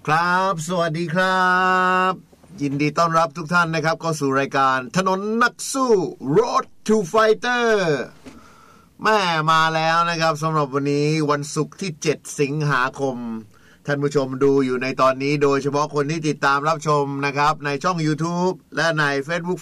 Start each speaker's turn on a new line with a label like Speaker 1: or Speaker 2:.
Speaker 1: ครับสวัสดีครับยินดีต้อนรับทุกท่านนะครับเข้าสู่รายการถนนนักสู้ Road to Fighter แม่มาแล้วนะครับสำหรับวันนี้วันศุกร์ที่7สิงหาคมท่านผู้ชมดูอยู่ในตอนนี้โดยเฉพาะคนที่ติดตามรับชมนะครับในช่อง YouTube และใน Facebook